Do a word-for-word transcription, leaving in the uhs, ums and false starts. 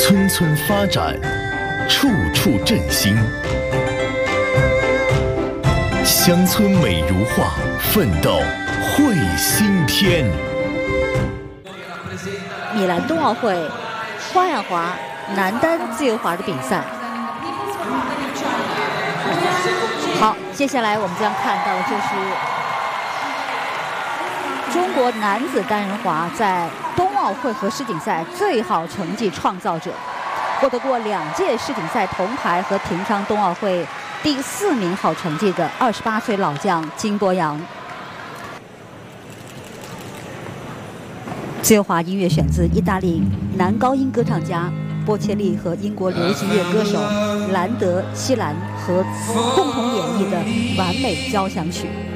村村发展，处处振兴。乡村美如画，奋斗绘新天。 米兰冬奥会花样滑男单自由滑的比赛。好，接下来我们将看到的就是中国男子单人滑在冬奥会和世锦赛最好成绩创造者，获得过两届世锦赛铜牌和平昌冬奥会第四名好成绩的二十八岁老将金博洋。自由滑音乐选自意大利男高音歌唱家波切利和英国流行乐歌手兰德·希兰合共同演绎的完美交响曲。